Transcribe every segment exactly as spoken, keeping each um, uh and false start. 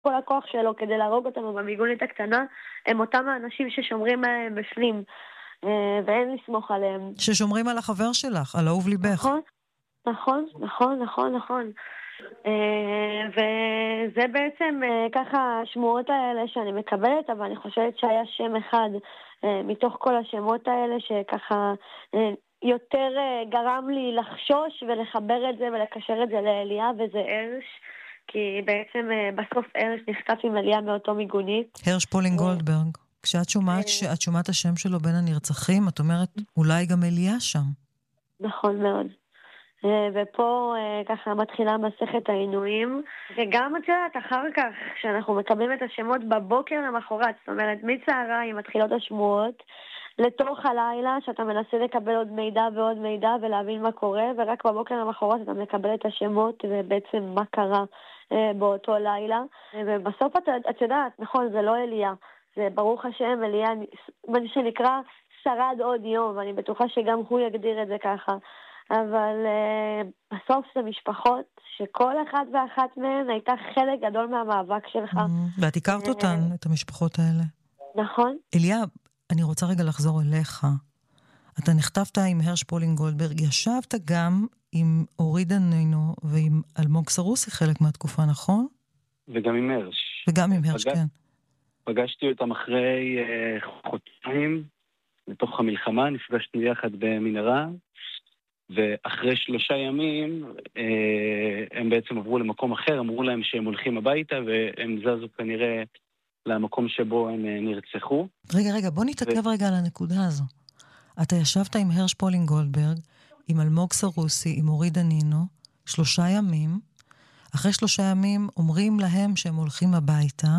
כל הכוח שלו כדי להרוג אותנו במיגונית הקטנה, הם אותם האנשים ששומרים עליהם בפנים, ואין לסמוך עליהם. ששומרים על החבר שלך, על אהוב ליבך. נכון, נכון, נכון, נכון, נכון. וזה בעצם ככה השמועות האלה שאני מקבלת, אבל אני חושבת שהיה שם אחד מתוך כל השמות האלה שככה יותר גרם לי לחשוש ולחבר את זה ולקשר את זה לאליה, וזה הרש, כי בעצם בסוף הרש נחשף עם אליה מאותו מיגונית. הרש פולינג גולדברג. כשאת שומעת שאת שומעת השם שלו בין הנרצחים, את אומרת אולי גם אליה שם. נכון מאוד. ופה ככה מתחילה מסכת העינויים, וגם את יודעת, אחר כך, כשאנחנו מקבלים את השמות בבוקר למחרת, זאת אומרת, מצהריים מתחילות השמועות, לתוך הלילה, שאתה מנסה לקבל עוד מידע ועוד מידע ולהבין מה קורה, ורק בבוקר למחרת אתה מקבל את השמות ובעצם מה קרה באותו לילה. ובסוף את, את יודעת, נכון, זה לא אליה, זה ברוך השם, אליה, מה שנקרא, שרד עוד יום, ואני בטוחה שגם הוא יגדיר את זה ככה. אבל uh, בסוף זה משפחות שכל אחד ואחת מהן הייתה חלק גדול מהמאבק שלך. Mm, ואת הכרת אותן, את המשפחות האלה. נכון. אליה, אני רוצה רגע לחזור אליך. אתה נכתבת עם הרש פולינג גולדברג, ישבת גם עם אורי דנינו ועם אלמוג סרוסי חלק מהתקופה, נכון? וגם עם הרש. וגם עם הרש, פגש... כן. פגשתי אותם אחרי uh, חודשיים, לתוך המלחמה, נפגשנו יחד במנהרה, ואחרי שלושה ימים הם בעצם עברו למקום אחר, אמרו להם שהם הולכים הביתה, והם זזו כנראה למקום שבו הם נרצחו. רגע, רגע, בוא נתעכב ו... רגע על הנקודה הזו. אתה ישבת עם הרש פולינג גולדברג, עם אלמוג סרוסי, עם אורי דנינו, שלושה ימים. אחרי שלושה ימים אומרים להם שהם הולכים הביתה,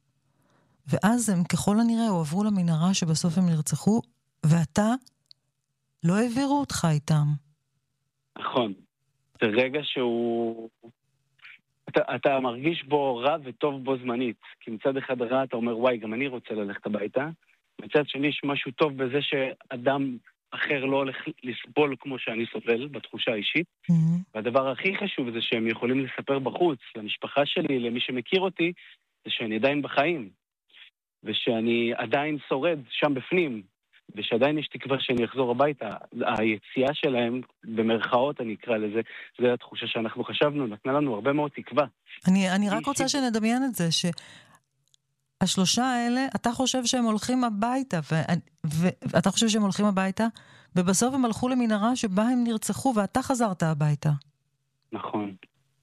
ואז הם ככל הנראה הועברו למנהרה שבסוף הם נרצחו, ואתה לא העבירו אותך איתם. נכון. זה רגע שהוא... אתה, אתה מרגיש בו רע וטוב בו זמנית. כי מצד אחד רע אתה אומר, וואי, גם אני רוצה ללכת הביתה. מצד שני יש משהו טוב בזה שאדם אחר לא הולך לסבול כמו שאני סובל, בתחושה האישית. Mm-hmm. והדבר הכי חשוב זה שהם יכולים לספר בחוץ, למשפחה שלי, למי שמכיר אותי, זה שאני עדיין בחיים. ושאני עדיין שורד שם בפנים. ושעדיין יש תקווה שאני אחזור הביתה. היציאה שלהם, במרכאות אני אקרא לזה, זה התחושה שאנחנו חשבנו, נתנה לנו הרבה מאוד תקווה. אני, אני רק רוצה שנדמיין את זה, שהשלושה האלה, אתה חושב שהם הולכים הביתה, ואתה חושב שהם הולכים הביתה, ובסוף הם הלכו למנהרה שבה הם נרצחו, ואתה חזרת הביתה. נכון.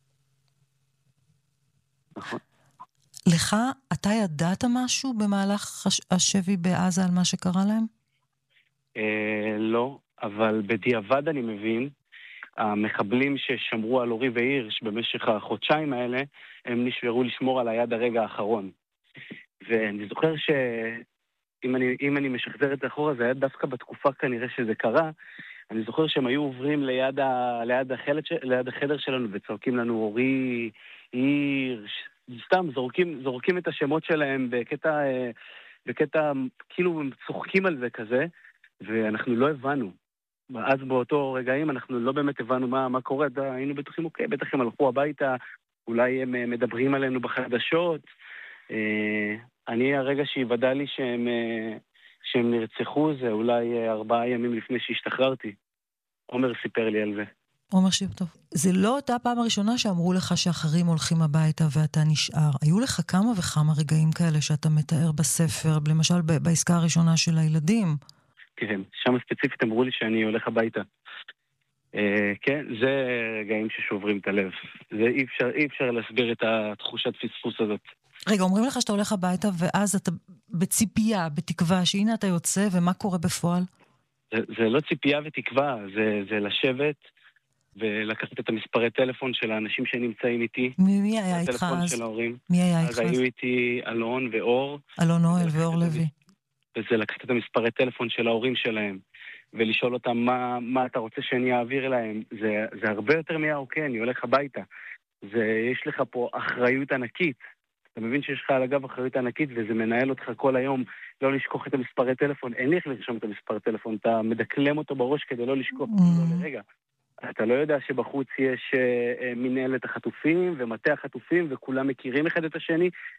נכון. לך, אתה ידעת משהו במהלך השבי בעזה על מה שקרה להם? אה, לא, אבל בדיעבד אני מבין, המחבלים ששמרו על אורי והירש במשך החודשיים האלה, הם נשארו לשמור על היד הרגע האחרון. ואני זוכר שאם אני, אם אני משחזר את זה אחורה, זה היה דווקא בתקופה כנראה שזה קרה, אני זוכר שהם היו עוברים ליד, ה, ליד, החלד, ליד החדר שלנו וצורקים לנו אורי, הירש, סתם זורקים, זורקים את השמות שלהם בקטע, בקטע, כאילו הם צוחקים על זה כזה, ואנחנו לא הבנו. אז באותו רגעים אנחנו לא באמת הבנו מה, מה קורה, היינו בטוחים, אוקיי, בטח הם הלכו הביתה, אולי הם מדברים עלינו בחדשות. אני, הרגע שהיוודע לי שהם, שהם נרצחו, זה אולי ארבעה ימים לפני שהשתחררתי. עומר סיפר לי על זה. עומר שיפטוב, זה לא אותה פעם הראשונה שאמרו לך שאחרים הולכים הביתה ואתה נשאר. היו לך כמה וכמה רגעים כאלה שאתה מתאר בספר, למשל בעסקה הראשונה של הילדים. כן, שם ספציפית אמרו לי שאני הולך הביתה. אה, כן, זה רגעים ששוברים את הלב. זה אי אפשר, אי אפשר להסביר את התחושת פספוס הזאת. רגע, אומרים לך שאתה הולך הביתה ואז אתה בציפייה, בתקווה, שהנה אתה יוצא ומה קורה בפועל? זה, זה לא ציפייה ותקווה, זה, זה לשבת ולקחת את המספרי טלפון של האנשים שנמצאים איתי. מי, מי היה איתך הטלפון אז? של ההורים. מי היה איתך אז? אז היו איתי אלון ואור. אלון אוהל ואור לוי. וזה לקחת את המספרי טלפון של ההורים שלהם, ולשאול אותם מה, מה אתה רוצה שאני אעביר להם. זה, זה הרבה יותר מיה, אוקיי, אני הולך הביתה. זה, יש לך פה אחריות ענקית. אתה מבין שיש לך על הגב אחריות ענקית, וזה מנהל אותך כל היום לא לשכוח את המספרי טלפון. אין לי איך לרשום את המספר טלפון, אתה מדקלם אותו בראש כדי לא לשכוח. לא לרגע. אתה לא יודע שבחוץ יש uh, uh, מנהלת החטופים ומטה החטופים, וכולם מכירים אחד את השני,